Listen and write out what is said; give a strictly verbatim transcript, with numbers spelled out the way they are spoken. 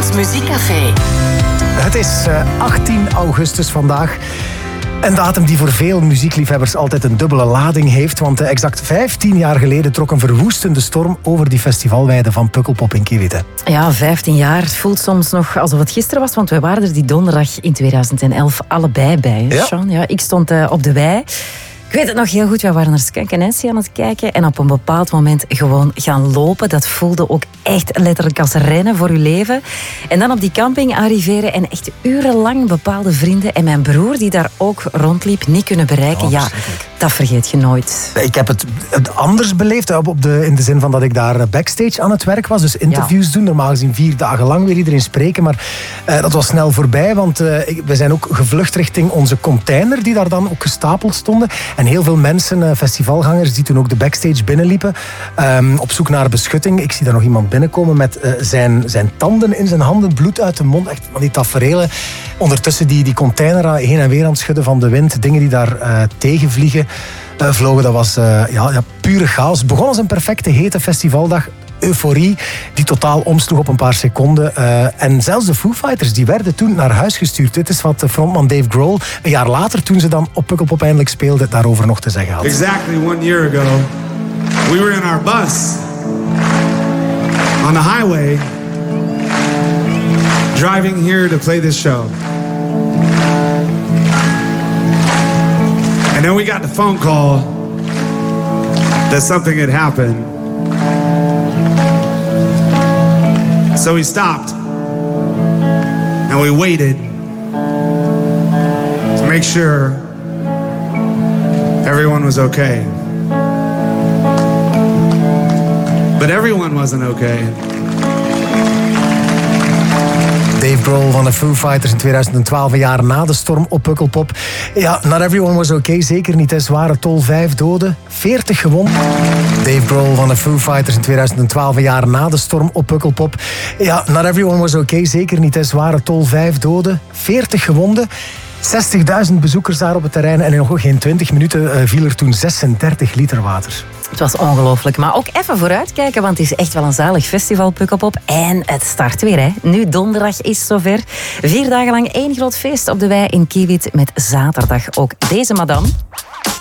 Muziekcafé. Het is uh, achttien augustus vandaag. Een datum die voor veel muziekliefhebbers altijd een dubbele lading heeft. Want uh, exact vijftien jaar geleden trok een verwoestende storm over die festivalweide van Pukkelpop in Kivite. Ja, vijftien jaar. Het voelt soms nog alsof het gisteren was. Want wij waren er die donderdag in tweeduizend elf allebei bij. Hè, ja. Sean? Ja, ik stond uh, op de wei. Ik weet het nog heel goed, wij waren naar Skunk en Nancy aan het kijken en op een bepaald moment gewoon gaan lopen. Dat voelde ook echt letterlijk als rennen voor uw leven. En dan op die camping arriveren en echt urenlang bepaalde vrienden en mijn broer die daar ook rondliep niet kunnen bereiken. Oh, ja, dat vergeet je nooit. Ik heb het, het anders beleefd, op de, in de zin van dat ik daar backstage aan het werk was. Dus interviews ja. doen, normaal gezien vier dagen lang weer iedereen spreken. Maar uh, dat was snel voorbij, want uh, we zijn ook gevlucht richting onze container die daar dan ook gestapeld stonden. En heel veel mensen, festivalgangers, die toen ook de backstage binnenliepen, um, op zoek naar beschutting. Ik zie daar nog iemand binnenkomen met uh, zijn, zijn tanden in zijn handen, bloed uit de mond, echt van die taferelen. Ondertussen die, die container heen en weer aan het schudden van de wind, dingen die daar uh, tegenvliegen, uh, vlogen. Dat was uh, ja, ja, pure chaos. Het begon als een perfecte hete festivaldag. Euforie die totaal omsloeg op een paar seconden. Uh, en zelfs de Foo Fighters die werden toen naar huis gestuurd. Dit is wat de frontman Dave Grohl een jaar later, toen ze dan op Pukkelpop eindelijk speelden, daarover nog te zeggen had. Exactly one year ago, we were in our bus on the highway driving here to play this show. And then we got the phone call that something had happened. So we stopped and we waited to make sure everyone was okay. But everyone wasn't okay. Dave Grohl van de Foo Fighters in tweeduizend twaalf, een jaar na de storm op Pukkelpop. Ja, not everyone was okay, zeker niet. Hè. Zware tol, vijf doden, veertig gewonden. Dave Grohl van de Foo Fighters in tweeduizend twaalf, een jaar na de storm op Pukkelpop. Ja, not everyone was okay, zeker niet. Hè. Zware tol, vijf doden, veertig gewonden. zestigduizend bezoekers daar op het terrein en in nog geen twintig minuten uh, viel er toen zesendertig liter water. Het was ongelooflijk, maar ook even vooruitkijken, want het is echt wel een zalig festival, Pukkelpop. En het start weer, hè. Nu donderdag is zover. Vier dagen lang één groot feest op de wei in Kivit met zaterdag ook deze madame.